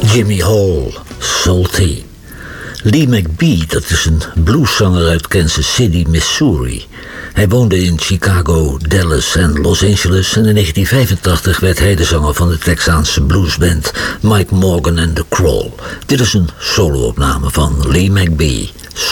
Jimmy Hall, Salty. Lee McBee, dat is een blueszanger uit Kansas City, Missouri. Hij woonde in Chicago, Dallas en Los Angeles en in 1985 werd hij de zanger van de Texaanse bluesband Mike Morgan and the Crawl. Dit is een solo-opname van Lee McBee.